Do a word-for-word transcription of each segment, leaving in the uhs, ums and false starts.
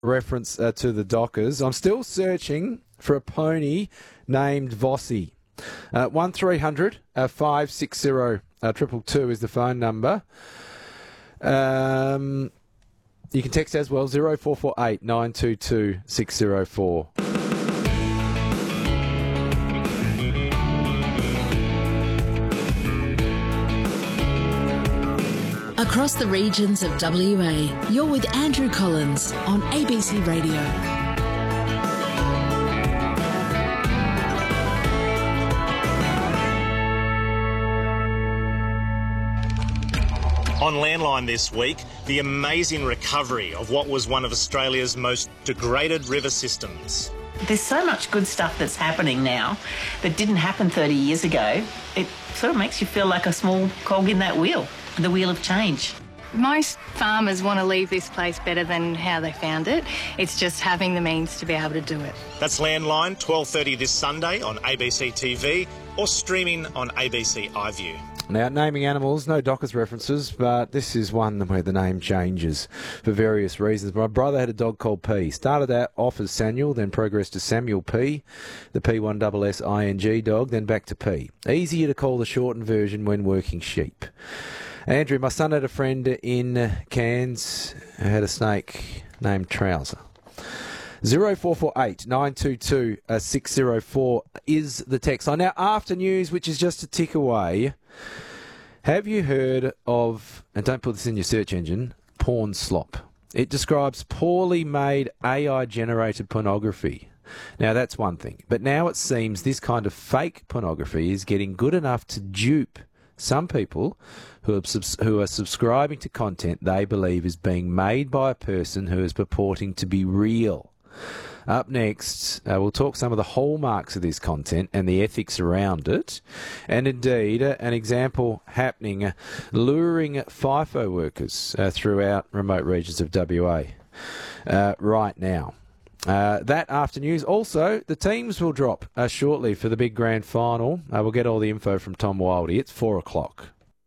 reference uh, to the Dockers. I'm still searching for a pony named Vossi. Uh, one three hundred five six zero triple two is the phone number. Um, you can text as well, zero four four eight nine two two six zero four. Across the regions of W A, you're with Andrew Collins on A B C Radio. On Landline this week, the amazing recovery of what was one of Australia's most degraded river systems. There's so much good stuff that's happening now that didn't happen thirty years ago. It sort of makes you feel like a small cog in that wheel, the wheel of change. Most farmers want to leave this place better than how they found it. It's just having the means to be able to do it. That's Landline, twelve thirty this Sunday on A B C T V or streaming on A B C iView. Now, naming animals, no Dockers references, but this is one where the name changes for various reasons. My brother had a dog called P. Started out off as Samuel, then progressed to Samuel P, the P one S S I N G dog, then back to P. Easier to call the shortened version when working sheep. Andrew, my son had a friend in Cairns who had a snake named Trouser. zero four four eight nine two two six zero four is the text line. Now, after news, which is just a tick away, have you heard of, and don't put this in your search engine, porn slop? It describes poorly made A I-generated pornography. Now, that's one thing. But now it seems this kind of fake pornography is getting good enough to dupe some people who are, subs- who are subscribing to content they believe is being made by a person who is purporting to be real. Up next, uh, we'll talk some of the hallmarks of this content and the ethics around it, and indeed uh, an example happening uh, luring FIFO workers uh, throughout remote regions of W A uh, right now. Uh, that after news. Also, the teams will drop uh, shortly for the big grand final. Uh, we'll get all the info from Tom Wildey. It's four o'clock.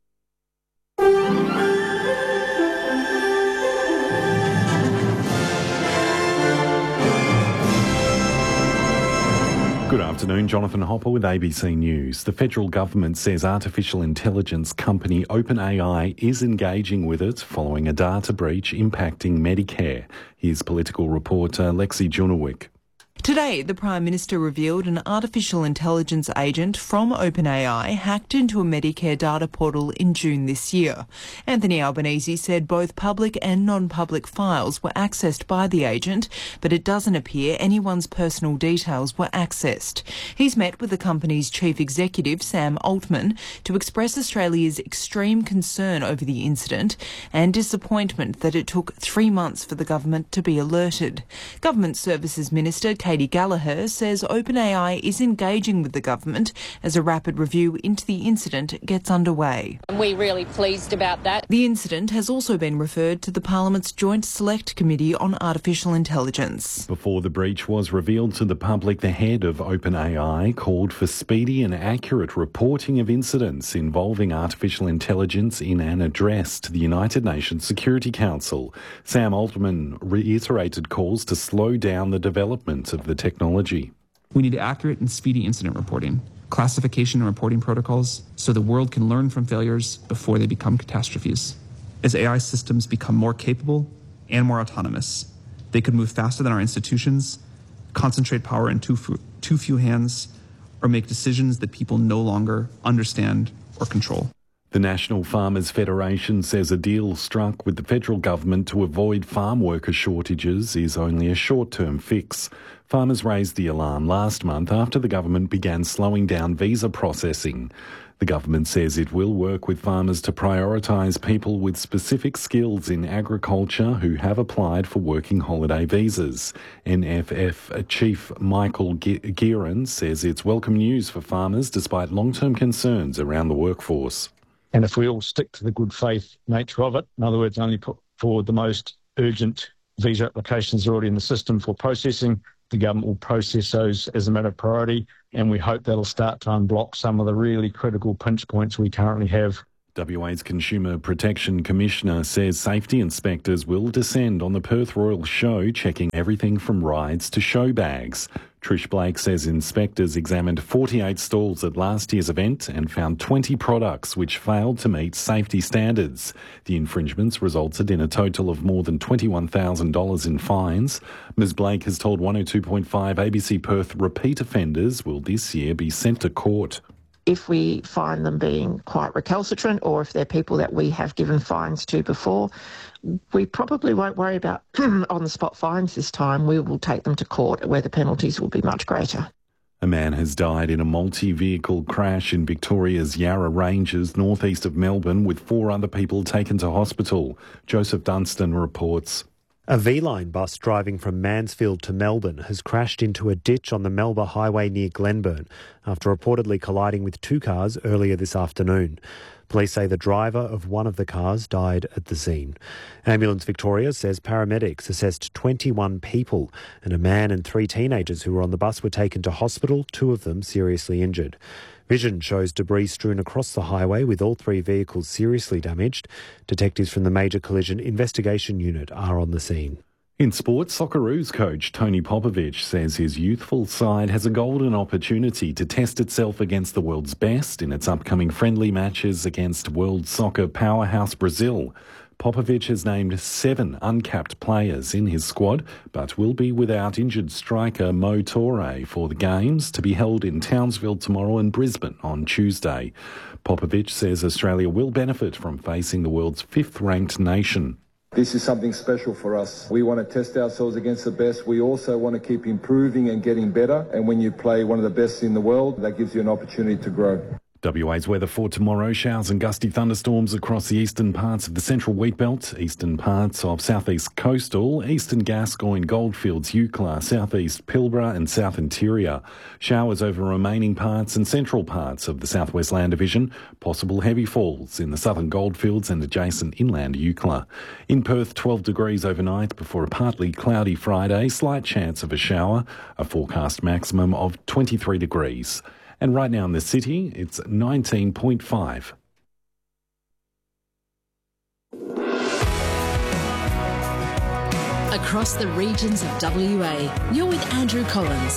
Good afternoon, Jonathan Hopper with A B C News. The federal government says artificial intelligence company OpenAI is engaging with it following a data breach impacting Medicare. Here's political reporter Lexi Junowick. Today, the Prime Minister revealed an artificial intelligence agent from OpenAI hacked into a Medicare data portal in June this year. Anthony Albanese said both public and non-public files were accessed by the agent, but it doesn't appear anyone's personal details were accessed. He's met with the company's chief executive, Sam Altman, to express Australia's extreme concern over the incident and disappointment that it took three months for the government to be alerted. Government Services Minister Katie Gallagher says OpenAI is engaging with the government as a rapid review into the incident gets underway. We're really pleased about that. The incident has also been referred to the Parliament's Joint Select Committee on Artificial Intelligence. Before the breach was revealed to the public, the head of OpenAI called for speedy and accurate reporting of incidents involving artificial intelligence in an address to the United Nations Security Council. Sam Altman reiterated calls to slow down the development of the technology. We need accurate and speedy incident reporting, classification and reporting protocols, so the world can learn from failures before they become catastrophes. As A I systems become more capable and more autonomous, they could move faster than our institutions, concentrate power in too few, too few hands, or make decisions that people no longer understand or control. The National Farmers Federation says a deal struck with the federal government to avoid farm worker shortages is only a short-term fix. Farmers raised the alarm last month after the government began slowing down visa processing. The government says it will work with farmers to prioritise people with specific skills in agriculture who have applied for working holiday visas. N F F Chief Michael Gearan says it's welcome news for farmers despite long-term concerns around the workforce. And if we all stick to the good faith nature of it, in other words, only put forward the most urgent visa applications already in the system for processing, the government will process those as a matter of priority, and we hope that'll start to unblock some of the really critical pinch points we currently have. W A's Consumer Protection Commissioner says safety inspectors will descend on the Perth Royal Show, checking everything from rides to show bags. Trish Blake says inspectors examined forty-eight stalls at last year's event and found twenty products which failed to meet safety standards. The infringements resulted in a total of more than twenty-one thousand dollars in fines. Miz Blake has told one oh two point five A B C Perth repeat offenders will this year be sent to court. If we find them being quite recalcitrant, or if they're people that we have given fines to before, we probably won't worry about on-the-spot fines this time. We will take them to court where the penalties will be much greater. A man has died in a multi-vehicle crash in Victoria's Yarra Ranges, northeast of Melbourne, with four other people taken to hospital. Joseph Dunstan reports. A V-Line bus driving from Mansfield to Melbourne has crashed into a ditch on the Melba Highway near Glenburn after reportedly colliding with two cars earlier this afternoon. Police say the driver of one of the cars died at the scene. Ambulance Victoria says paramedics assessed twenty-one people and a man and three teenagers who were on the bus were taken to hospital, two of them seriously injured. Vision shows debris strewn across the highway with all three vehicles seriously damaged. Detectives from the Major Collision Investigation Unit are on the scene. In sports, Socceroos coach Tony Popovic says his youthful side has a golden opportunity to test itself against the world's best in its upcoming friendly matches against world soccer powerhouse Brazil. Popovic has named seven uncapped players in his squad, but will be without injured striker Mo Torre for the games to be held in Townsville tomorrow and Brisbane on Tuesday. Popovic says Australia will benefit from facing the world's fifth-ranked nation. This is something special for us. We want to test ourselves against the best. We also want to keep improving and getting better. And when you play one of the best in the world, that gives you an opportunity to grow. W A's weather for tomorrow: showers and gusty thunderstorms across the eastern parts of the central wheatbelt, eastern parts of southeast coastal, eastern Gascoyne, Goldfields, Eucla, southeast Pilbara and south interior. Showers over remaining parts and central parts of the southwest land division. Possible heavy falls in the southern Goldfields and adjacent inland Eucla. In Perth, twelve degrees overnight before a partly cloudy Friday. Slight chance of a shower. A forecast maximum of twenty-three degrees. And right now in the city, it's nineteen point five. Across the regions of W A, you're with Andrew Collins.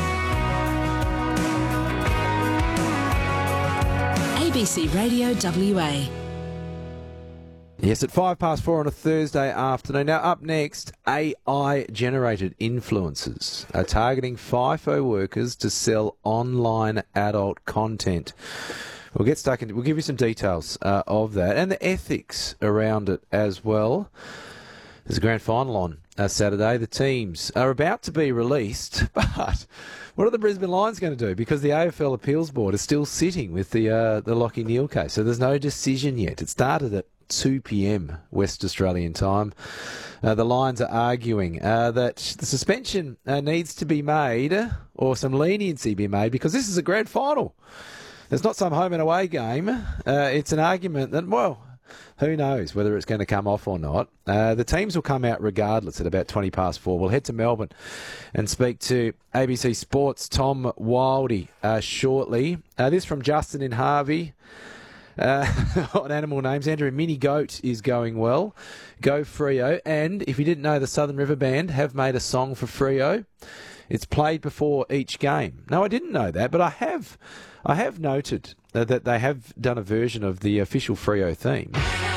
A B C Radio W A. Yes, at five past four on a Thursday afternoon. Now, up next, A I-generated influencers are targeting FIFO workers to sell online adult content. We'll get stuck into. We'll give you some details uh, of that and the ethics around it as well. There's a grand final on uh, Saturday. The teams are about to be released, but what are the Brisbane Lions going to do? Because the A F L Appeals Board is still sitting with the uh, the Lachie Neale case, so there's no decision yet. It started at two p.m. West Australian time. Uh, the Lions are arguing uh, that the suspension uh, needs to be made, or some leniency be made, because this is a grand final. It's not some home and away game. Uh, it's an argument that, well, who knows whether it's going to come off or not. Uh, the teams will come out regardless at about twenty past four. We'll head to Melbourne and speak to A B C Sports' Tom Wildey uh, shortly. Uh, this from Justin in Harvey. Uh, on animal names, Andrew, Mini Goat is going well. Go Freo. And if you didn't know, the Southern River Band have made a song for Freo. It's played before each game. No, I didn't know that, but I have I have noted that they have done a version of the official Freo theme.